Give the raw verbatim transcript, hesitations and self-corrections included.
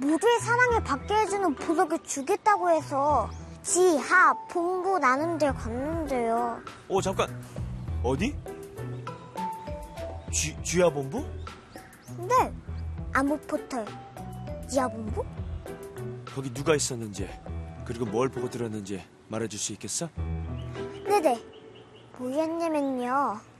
모두의 사랑을 받게 해주는 보석을 주겠다고 해서 지하, 본부 나눈 데 갔는데요. 어, 잠깐. 어디? 쥐, 쥐야본부? 네, 암흑포털 지하본부? 거기 누가 있었는지, 그리고 뭘 보고 들었는지 말해줄 수 있겠어? 네네. 뭐였냐면요.